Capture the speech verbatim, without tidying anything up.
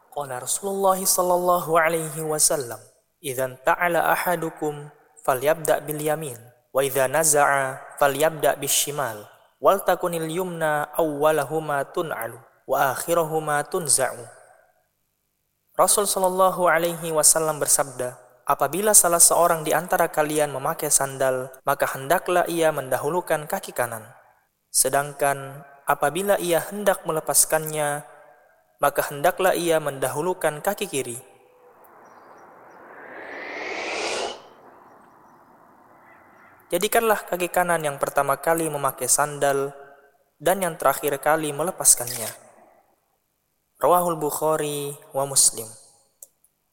Qala Rasulullah sallallahu alaihi wasallam, "Idzan ta'ala ahadukum falyabda' bil yamin, wa idza naza'a falyabda' bis shimal, wal takunil yumna awwalahuma tun'alu wa akhiruhuma tunza'u." Rasul sallallahu alaihi wasallam bersabda, apabila salah seorang di antara kalian memakai sandal, maka hendaklah ia mendahulukan kaki kanan. Sedangkan apabila ia hendak melepaskannya, maka hendaklah ia mendahulukan kaki kiri. Jadikanlah kaki kanan yang pertama kali memakai sandal dan yang terakhir kali melepaskannya. Rawahul Bukhari wa Muslim.